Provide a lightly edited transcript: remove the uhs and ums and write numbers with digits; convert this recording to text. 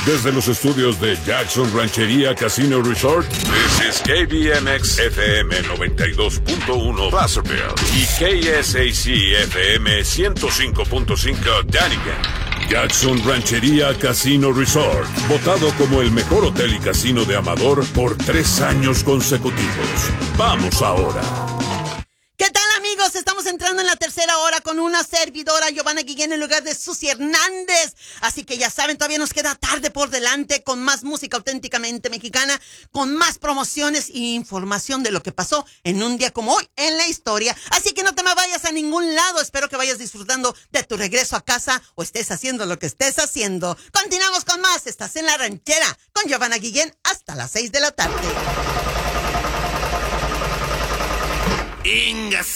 Desde los estudios de Jackson Ranchería Casino Resort, this is KBMX FM 92.1 Placerville y KSAC FM 105.5 Dunnigan. Jackson Ranchería Casino Resort, votado como el mejor hotel y casino de Amador por 3 años consecutivos. Vamos ahora. ¿Qué tal, amigos? Estamos entrando en la tercera hora con una servidora, Giovanna Guillén, en lugar de Susi Hernández. Así que ya saben, todavía nos queda tarde por delante con más música auténticamente mexicana, con más promociones y información de lo que pasó en un día como hoy en la historia. Así que no te me vayas a ningún lado. Espero que vayas disfrutando de tu regreso a casa o estés haciendo lo que estés haciendo. Continuamos con más. Estás en La Ranchera con Giovanna Guillén hasta las 6 de la tarde. Ingas.